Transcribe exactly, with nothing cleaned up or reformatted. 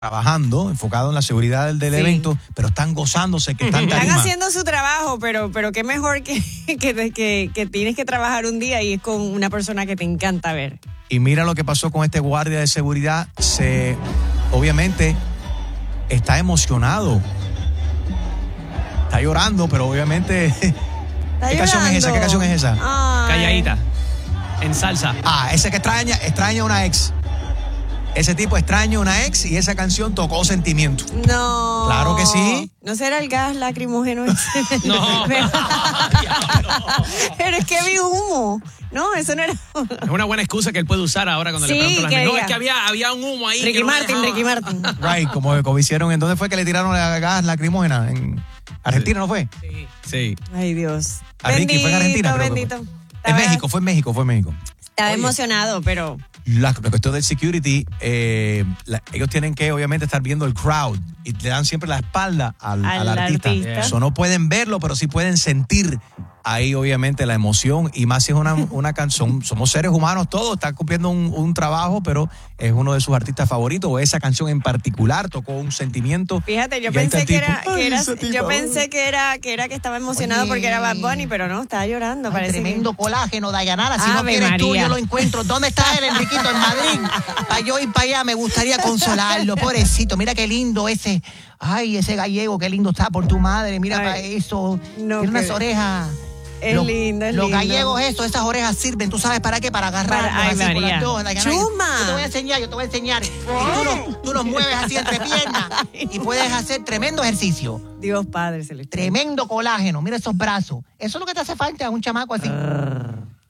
trabajando, enfocado en la seguridad del, del sí. evento, pero están gozándose, que están Están haciendo su trabajo, pero, pero qué mejor que, que, que, que tienes que trabajar un día y es con una persona que te encanta ver. Y mira lo que pasó con este guardia de seguridad. Se, obviamente, está emocionado. Está llorando, pero obviamente... ¿Está ¿Qué llorando? canción es esa? ¿Qué canción es esa? Ay. Calladita. En salsa. Ah, ese que extraña, extraña a una ex. Ese tipo extraña a una ex y esa canción tocó sentimiento. No. Claro que sí. ¿No será el gas lacrimógeno? No. pero, pero es que vi humo. No, eso no era. Es una buena excusa que él puede usar ahora cuando sí, le preguntan las que No, diga. es que había, había un humo ahí. Ricky que no Martin, me Ricky Martin. Right, como, como hicieron. ¿En dónde fue que le tiraron la gas lacrimógena? En Argentina, ¿no fue? Sí. Sí. Ay, Dios. A Ricky bendito, fue en Argentina. Bendito. Creo que fue. En México, fue en México, fue en México. Estaba Oye, emocionado, pero... La, la cuestión del security, eh, la, ellos tienen que obviamente estar viendo el crowd y le dan siempre la espalda al, al, al artista. artista. Eso no pueden verlo, pero sí pueden sentir ahí obviamente la emoción, y más si es una, una canción. Somos seres humanos todos, está cumpliendo un, un trabajo, pero es uno de sus artistas favoritos, o esa canción en particular tocó un sentimiento. Fíjate, yo y ahí está pensé el que tipo, era, que "Ay, era ese tipo". yo pensé que era que era que estaba emocionado. Oye, porque era Bad Bunny, pero no, estaba llorando. Ay, parece tremendo que... colágeno, Dayanara. Si Ave no quieres tú, María. yo lo encuentro. ¿Dónde está él, Enriquito? En Madrid. Para yo ir para allá, me gustaría consolarlo. Pobrecito, mira qué lindo ese. Ay, ese gallego, qué lindo está por tu madre. Mira Ay, para eso. no, Tiene unas que... orejas. Es los, lindo, es los lindo. gallegos, eso, esas orejas sirven, ¿tú sabes para qué? Para agarrarlos Para- ay, así por María. las dos. La ¡Chuma! Yo te voy a enseñar, yo te voy a enseñar. Y tú los, tú los mueves así entre piernas y puedes hacer tremendo ejercicio. Dios Padre Celestial. Tremendo colágeno, mira esos brazos. Eso es lo que te hace falta a un chamaco así.